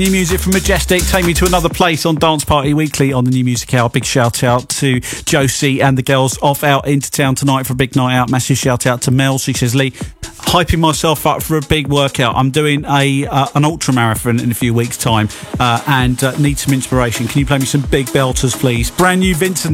New music from Majestic, Take Me to Another Place on Dance Party Weekly on the New Music Hour. Big shout out to Josie and the girls off out into town tonight for a big night out. Massive shout out to Mel. She says, Lee, hyping myself up for a big workout. I'm doing an ultra marathon in a few weeks' time and need some inspiration. Can you play me some big belters, please? Brand new Vincent